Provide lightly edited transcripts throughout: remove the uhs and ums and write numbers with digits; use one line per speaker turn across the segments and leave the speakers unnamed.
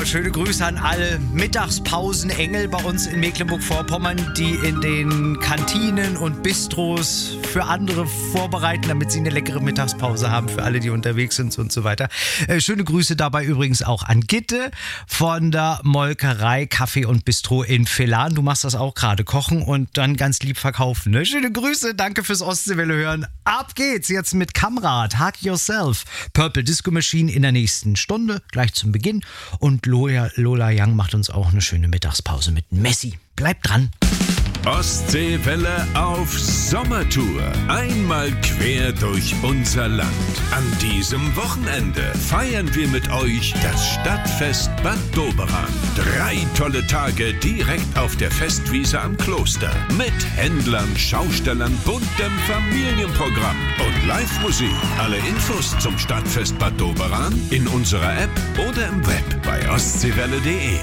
schöne Grüße an alle Mittagspausenengel bei uns in Mecklenburg-Vorpommern, die in den Kantinen und Bistros für andere vorbereiten, damit sie eine leckere Mittagspause haben für alle, die unterwegs sind und so weiter. Schöne Grüße dabei übrigens auch an Gitte von der Molkerei Kaffee und Bistro in Velan. Du machst das auch gerade, kochen und dann ganz lieb verkaufen. Ne? Schöne Grüße, danke fürs Ostseewelle hören. Ab geht's jetzt mit Kamrat, Hug Yourself, Purple Disco Machine in der nächsten Stunde, gleich zum Beginn. Und Lola Young macht uns auch eine schöne Mittagspause mit Messi. Bleibt dran.
Ostseewelle auf Sommertour. Einmal quer durch unser Land. An diesem Wochenende feiern wir mit euch das Stadtfest Bad Doberan. 3 tolle Tage direkt auf der Festwiese am Kloster. Mit Händlern, Schaustellern, buntem Familienprogramm und Live-Musik. Alle Infos zum Stadtfest Bad Doberan in unserer App oder im Web bei ostseewelle.de.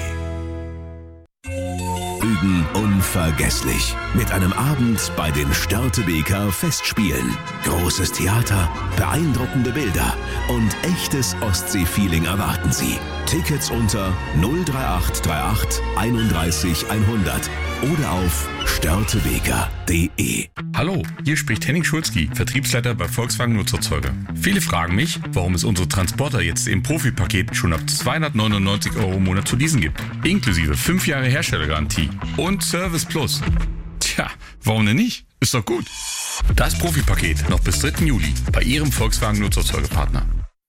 Rügen unvergesslich. Mit einem Abend bei den Störtebeker Festspielen. Großes Theater, beeindruckende Bilder und echtes Ostsee-Feeling erwarten Sie. Tickets unter 03838 31 100 oder auf störtebeker.de.
Hallo, hier spricht Henning Schulzki, Vertriebsleiter bei Volkswagen Nutzerzeuger. Viele fragen mich, warum es unsere Transporter jetzt im Profipaket schon ab 299 € im Monat zu leasen gibt. Inklusive 5 Jahre Herstellergarantie und Service Plus. Tja, warum denn nicht? Ist doch gut. Das Profipaket noch bis 3. Juli bei Ihrem Volkswagen Nutzerzeugerpartner.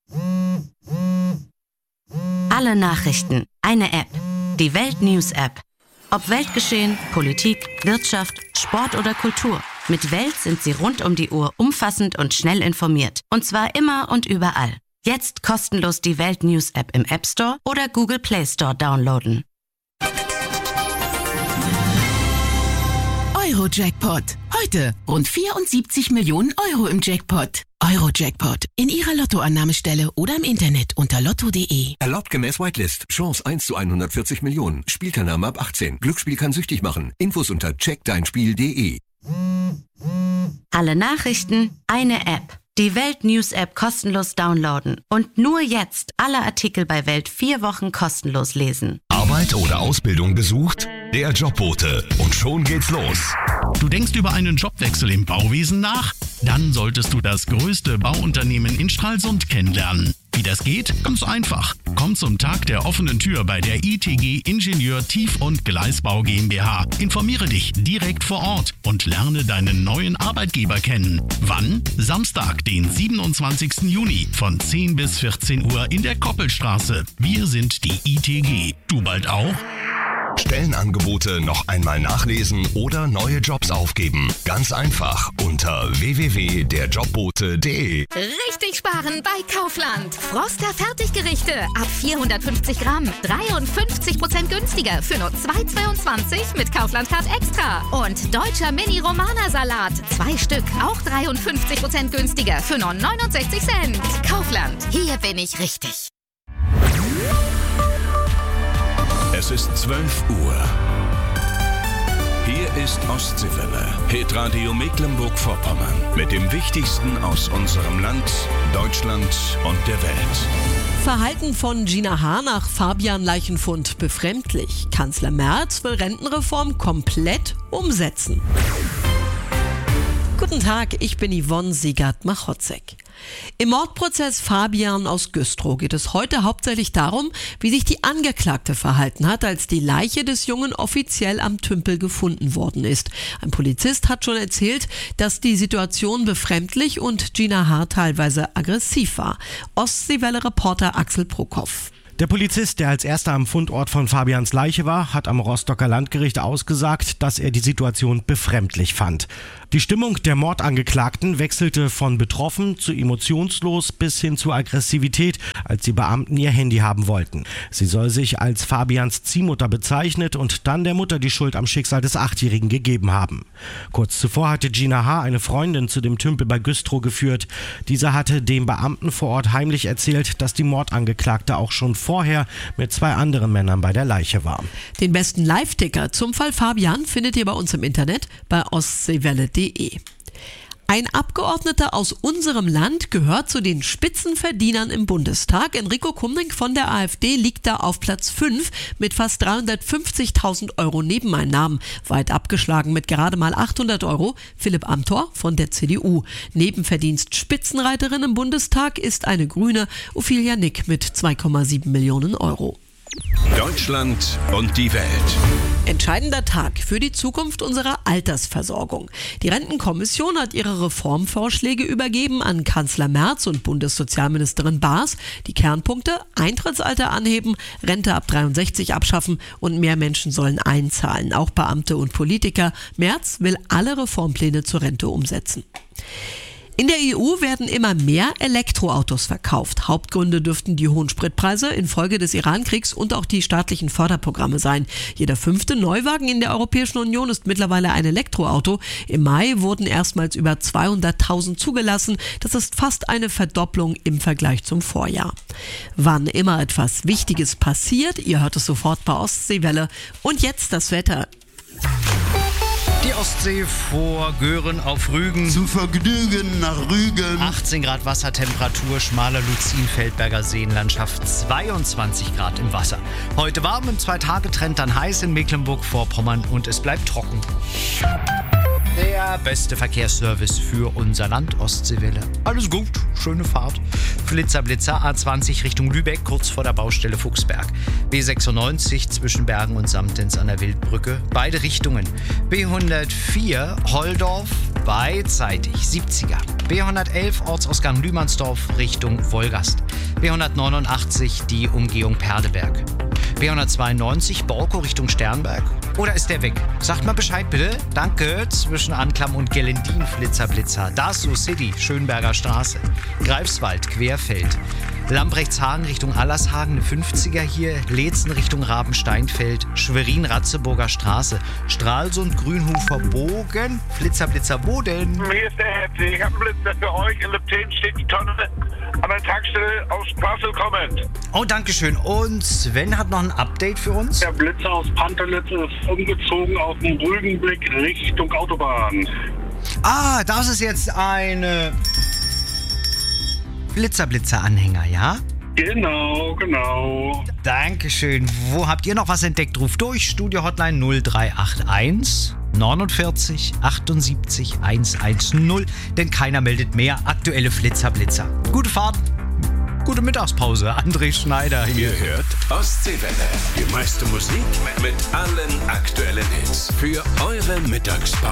Alle Nachrichten, eine App. Die Welt News App. Ob Weltgeschehen, Politik, Wirtschaft, Sport oder Kultur. Mit Welt sind Sie rund um die Uhr umfassend und schnell informiert. Und zwar immer und überall. Jetzt kostenlos die Welt News App im App Store oder Google Play Store downloaden.
Euro-Jackpot. Heute rund 74 Millionen Euro im Jackpot. Euro-Jackpot. In Ihrer Lottoannahmestelle oder im Internet unter lotto.de.
Erlaubt gemäß Whitelist. Chance 1 zu 140 Millionen. Spielteilnahme ab 18. Glücksspiel kann süchtig machen. Infos unter checkdeinspiel.de.
Alle Nachrichten, eine App. Die Welt News App kostenlos downloaden. Und nur jetzt alle Artikel bei Welt 4 Wochen kostenlos lesen.
Arbeit oder Ausbildung gesucht? Der Jobbote. Und schon geht's los.
Du denkst über einen Jobwechsel im Bauwesen nach? Dann solltest du das größte Bauunternehmen in Stralsund kennenlernen. Wie das geht? Ganz einfach. Komm zum Tag der offenen Tür bei der ITG Ingenieur Tief- und Gleisbau GmbH. Informiere dich direkt vor Ort und lerne deinen neuen Arbeitgeber kennen. Wann? Samstag, den 27. Juni von 10 bis 14 Uhr in der Koppelstraße. Wir sind die ITG. Du bald auch?
Stellenangebote noch einmal nachlesen oder neue Jobs aufgeben. Ganz einfach unter www.derjobbote.de.
Richtig sparen bei Kaufland. Froster Fertiggerichte ab 450 Gramm. 53% günstiger für nur 2,22 mit Kaufland Card Extra. Und deutscher Mini-Romana-Salat. 2 Stück, auch 53% günstiger für nur 69 Cent. Kaufland, hier bin ich richtig.
Es ist 12 Uhr. Hier ist Ostseewelle, Hitradio Mecklenburg-Vorpommern. Mit dem Wichtigsten aus unserem Land, Deutschland und der Welt.
Verhalten von Gina H. nach Fabian Leichenfund befremdlich. Kanzler Merz will Rentenreform komplett umsetzen. Guten Tag, ich bin Yvonne Siegert-Machotzek. Im Mordprozess Fabian aus Güstrow geht es heute hauptsächlich darum, wie sich die Angeklagte verhalten hat, als die Leiche des Jungen offiziell am Tümpel gefunden worden ist. Ein Polizist hat schon erzählt, dass die Situation befremdlich und Gina H. teilweise aggressiv war. Ostseewelle-Reporter Axel Prokop.
Der Polizist, der als erster am Fundort von Fabians Leiche war, hat am Rostocker Landgericht ausgesagt, dass er die Situation befremdlich fand. Die Stimmung der Mordangeklagten wechselte von betroffen zu emotionslos bis hin zu Aggressivität, als die Beamten ihr Handy haben wollten. Sie soll sich als Fabians Ziehmutter bezeichnet und dann der Mutter die Schuld am Schicksal des 8-Jährigen gegeben haben. Kurz zuvor hatte Gina H. eine Freundin zu dem Tümpel bei Güstrow geführt. Diese hatte dem Beamten vor Ort heimlich erzählt, dass die Mordangeklagte auch schon vorher mit 2 anderen Männern bei der Leiche war.
Den besten Live-Ticker zum Fall Fabian findet ihr bei uns im Internet bei ostseewelle.de. Ein Abgeordneter aus unserem Land gehört zu den Spitzenverdienern im Bundestag. Enrico Kumning von der AfD liegt da auf Platz 5 mit fast 350.000 Euro Nebeneinnahmen. Weit abgeschlagen mit gerade mal 800 Euro Philipp Amthor von der CDU. Nebenverdienst Spitzenreiterin im Bundestag ist eine Grüne, Ophelia Nick mit 2,7 Millionen Euro.
Deutschland und die Welt.
Entscheidender Tag für die Zukunft unserer Altersversorgung. Die Rentenkommission hat ihre Reformvorschläge übergeben an Kanzler Merz und Bundessozialministerin Baas. Die Kernpunkte: Eintrittsalter anheben, Rente ab 63 abschaffen und mehr Menschen sollen einzahlen, auch Beamte und Politiker. Merz will alle Reformpläne zur Rente umsetzen. In der EU werden immer mehr Elektroautos verkauft. Hauptgründe dürften die hohen Spritpreise infolge des Iran-Kriegs und auch die staatlichen Förderprogramme sein. Jeder 5. Neuwagen in der Europäischen Union ist mittlerweile ein Elektroauto. Im Mai wurden erstmals über 200.000 zugelassen. Das ist fast eine Verdopplung im Vergleich zum Vorjahr. Wann immer etwas Wichtiges passiert, ihr hört es sofort bei Ostseewelle. Und jetzt das Wetter.
Die Ostsee vor Göhren auf Rügen.
Zu Vergnügen nach Rügen.
18 Grad Wassertemperatur, schmaler Luzin-Feldberger Seenlandschaft, 22 Grad im Wasser. Heute warm, im 2-Tage-Trend dann heiß in Mecklenburg-Vorpommern und es bleibt trocken. Der beste Verkehrsservice für unser Land, Ostseewelle. Alles gut, schöne Fahrt. Flitzer-Blitzer, A20 Richtung Lübeck, kurz vor der Baustelle Fuchsberg. B96 zwischen Bergen und Samtens an der Wildbrücke, beide Richtungen. B104 Holdorf, beidseitig 70er. B111 Ortsausgang Lühmannsdorf Richtung Wolgast. B189 die Umgehung Perleberg. B192 Borko Richtung Sternberg. Oder ist der weg? Sagt mal Bescheid bitte. Danke. Zwischen Anklam und Gelendin Flitzer-Blitzer. Dasu City, Schönberger Straße. Greifswald, Querfeld. Lambrechtshagen Richtung Allershagen, eine 50er hier. Leetzen Richtung Rabensteinfeld. Schwerin-Ratzeburger Straße. Stralsund, Grünhofer Bogen. Flitzer-Blitzer, wo denn?
Hier ist der Hetze. Ich habe einen Blitzer für euch. In Lipten steht die Tonne an der Tankstelle aus Kassel kommend.
Oh, danke schön. Und Sven hat noch ein Update für uns.
Der Blitzer aus Pantelitz ist umgezogen auf den Rügenblick Richtung Autobahn.
Ah, das ist jetzt eine Blitzer-Anhänger, ja?
Genau.
Dankeschön. Wo habt ihr noch was entdeckt? Ruft durch. Studio-Hotline 0381 49 78 110. Denn keiner meldet mehr. Aktuelle Flitzer. Gute Fahrt. Gute Mittagspause. André Schneider hier.
Ihr hört Ostseewelle. Die meiste Musik mit allen aktuellen Hits. Für eure Mittagspause.